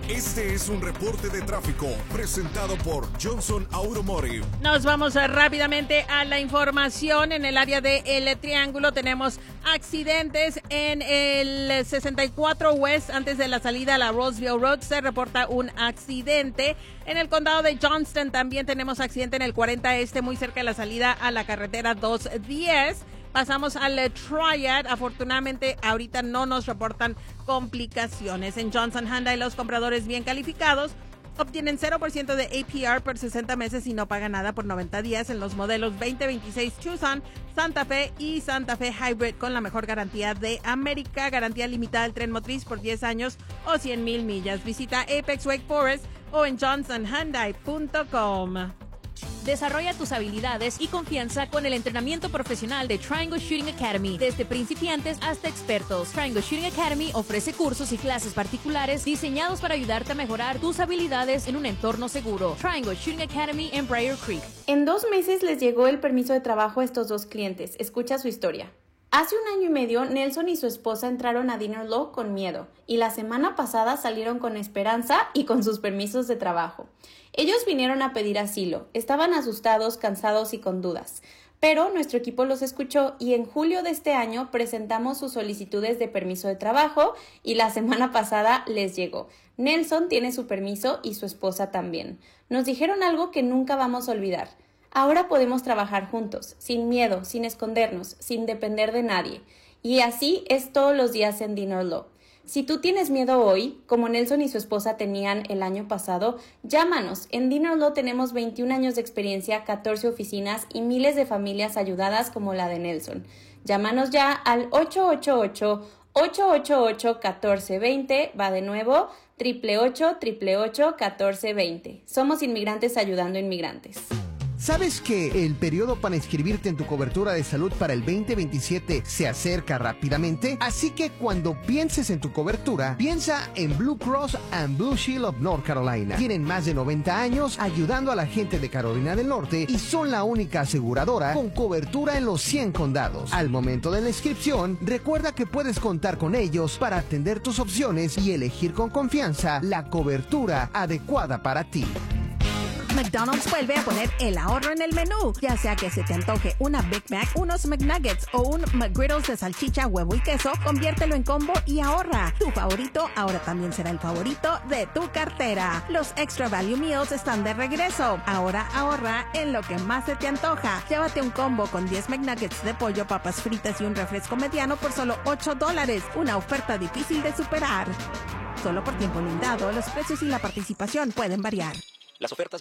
Este es un reporte de tráfico presentado por Johnson Automotive. Nos vamos rápidamente a la información. En el área de El Triángulo tenemos accidentes en el 64 West antes de la salida a la Roseville Road. Se reporta un accidente. En el condado de Johnston también tenemos accidente en el 40 Este, muy cerca de la salida a la carretera 210. Pasamos al Triad. Afortunadamente, ahorita no nos reportan complicaciones. En Johnson Hyundai, los compradores bien calificados obtienen 0% de APR por 60 meses y no pagan nada por 90 días en los modelos 2026 Tucson, Santa Fe y Santa Fe Hybrid con la mejor garantía de América. Garantía limitada del tren motriz por 10 años o 100,000 millas. Visita Apex Wake Forest o en johnsonhyundai.com. Desarrolla tus habilidades y confianza con el entrenamiento profesional de Triangle Shooting Academy. Desde principiantes hasta expertos, Triangle Shooting Academy ofrece cursos y clases particulares diseñados para ayudarte a mejorar tus habilidades en un entorno seguro. Triangle Shooting Academy en Briar Creek. En 2 meses les llegó el permiso de trabajo a estos 2 clientes. Escucha su historia. Hace 1 año y medio, Nelson y su esposa entraron a Dinner Law con miedo y la semana pasada salieron con esperanza y con sus permisos de trabajo. Ellos vinieron a pedir asilo, estaban asustados, cansados y con dudas, pero nuestro equipo los escuchó y en julio de este año presentamos sus solicitudes de permiso de trabajo y la semana pasada les llegó. Nelson tiene su permiso y su esposa también. Nos dijeron algo que nunca vamos a olvidar. Ahora podemos trabajar juntos, sin miedo, sin escondernos, sin depender de nadie. Y así es todos los días en Dinner Law. Si tú tienes miedo hoy, como Nelson y su esposa tenían el año pasado, llámanos. En Dinner Law tenemos 21 años de experiencia, 14 oficinas y miles de familias ayudadas como la de Nelson. Llámanos ya al 888-888-1420. Va de nuevo, 888-888-1420. Somos inmigrantes ayudando a inmigrantes. ¿Sabes que el periodo para inscribirte en tu cobertura de salud para el 2027 se acerca rápidamente? Así que cuando pienses en tu cobertura, piensa en Blue Cross and Blue Shield of North Carolina. Tienen más de 90 años ayudando a la gente de Carolina del Norte y son la única aseguradora con cobertura en los 100 condados. Al momento de la inscripción, recuerda que puedes contar con ellos para atender tus opciones y elegir con confianza la cobertura adecuada para ti. McDonald's vuelve a poner el ahorro en el menú, ya sea que se te antoje una Big Mac, unos McNuggets o un McGriddles de salchicha, huevo y queso, conviértelo en combo y ahorra. Tu favorito ahora también será el favorito de tu cartera. Los Extra Value Meals están de regreso. Ahora ahorra en lo que más se te antoja. Llévate un combo con 10 McNuggets de pollo, papas fritas y un refresco mediano por solo $8. Una oferta difícil de superar. Solo por tiempo limitado, los precios y la participación pueden variar. Las ofertas